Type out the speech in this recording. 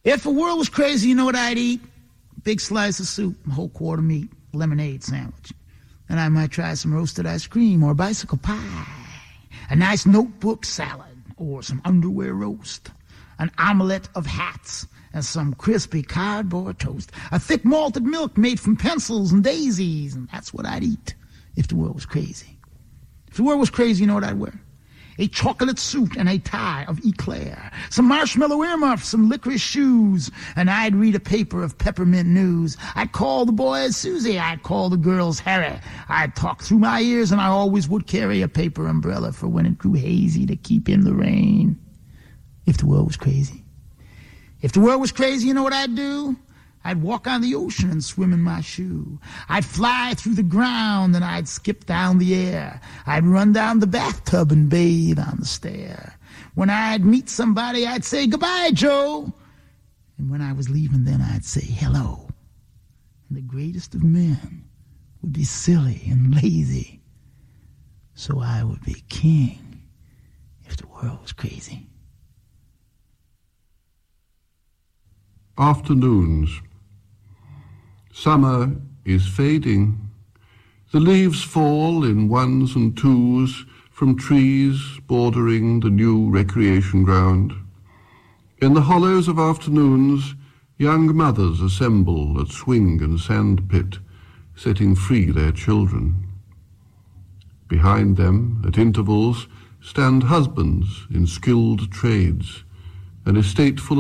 If the world was crazy, you know what I'd eat? Big slice of soup, a whole quart of meat, lemonade sandwich. Then I might try some roasted ice cream or bicycle pie, a nice notebook salad or some underwear roast, an omelet of hats and some crispy cardboard toast, a thick malted milk made from pencils and daisies, and that's what I'd eat if the world was crazy. If the world was crazy, you know what I'd wear? A chocolate suit and a tie of eclair, some marshmallow earmuffs, some licorice shoes, and I'd read a paper of peppermint news. I'd call the boys Susie, I'd call the girls Harry. I'd talk through my ears, and I always would carry a paper umbrella for when it grew hazy to keep in the rain. If the world was crazy. If the world was crazy, you know what I'd do? I'd walk on the ocean and swim in my shoe. I'd fly through the ground and I'd skip down the air. I'd run down the bathtub and bathe on the stair. When I'd meet somebody, I'd say, "Goodbye, Joe." And when I was leaving, then I'd say, "Hello." And the greatest of men would be silly and lazy. So I would be king if the world was crazy. Afternoons. Summer is fading. The leaves fall in ones and twos from trees bordering the new recreation ground. In the hollows of afternoons, young mothers assemble at swing and sand pit, setting free their children. Behind them, at intervals, stand husbands in skilled trades, an estate full